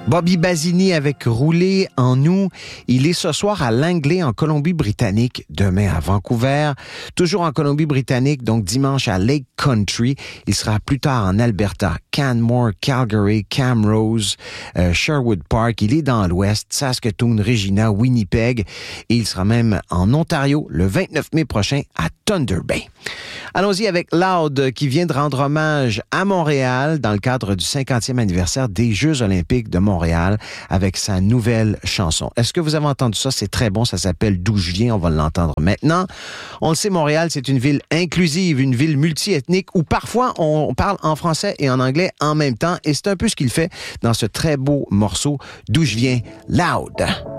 Bobby Basini avec Rouler en nous. Il est ce soir à Langley, en Colombie-Britannique, demain à Vancouver. Toujours en Colombie-Britannique, donc dimanche à Lake Country. Il sera plus tard en Alberta, Canmore, Calgary, Camrose, Sherwood Park. Il est dans l'Ouest, Saskatoon, Regina, Winnipeg. Et il sera même en Ontario le 29 mai prochain à Thunder Bay. Allons-y avec Loud qui vient de rendre hommage à Montréal dans le cadre du 50e anniversaire des Jeux olympiques de Montréal avec sa nouvelle chanson. Est-ce que vous avez entendu ça? C'est très bon, ça s'appelle D'où je viens, on va l'entendre maintenant. On le sait, Montréal, c'est une ville inclusive, une ville multiethnique où parfois on parle en français et en anglais en même temps et c'est un peu ce qu'il fait dans ce très beau morceau D'où je viens, Loud.